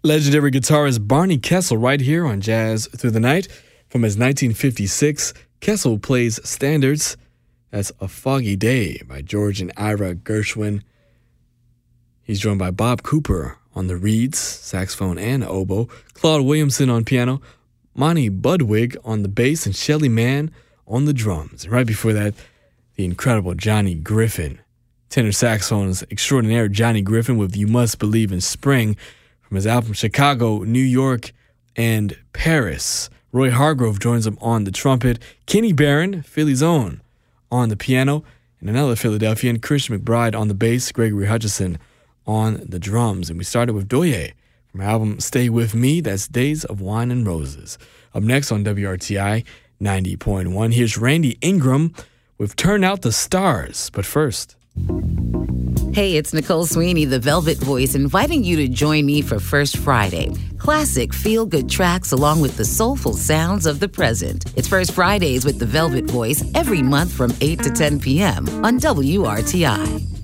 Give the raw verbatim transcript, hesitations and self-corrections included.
Legendary guitarist Barney Kessel right here on Jazz Through the Night. From his nineteen fifty-six, Kessel plays standards. That's A Foggy Day by George and Ira Gershwin. He's joined by Bob Cooper on the reeds, saxophone and oboe, Claude Williamson on piano, Monty Budwig on the bass, and Shelly Manne on the drums. And right before that, the incredible Johnny Griffin. Tenor saxophonist extraordinaire Johnny Griffin with You Must Believe in Spring from his album Chicago, New York, and Paris. Roy Hargrove joins him on the trumpet. Kenny Barron, Philly's own, on the piano. And another Philadelphian, Christian McBride on the bass, Gregory Hutchison on the drums. And we started with Doye from her album Stay With Me. That's Days of Wine and Roses. Up next on W R T I ninety point one, here's Randy Ingram with Turn Out the Stars. But first... Hey, it's Nicole Sweeney, the Velvet Voice, inviting you to join me for First Friday. Classic feel-good tracks along with the soulful sounds of the present. It's First Fridays with the Velvet Voice every month from eight to ten p.m. on W R T I.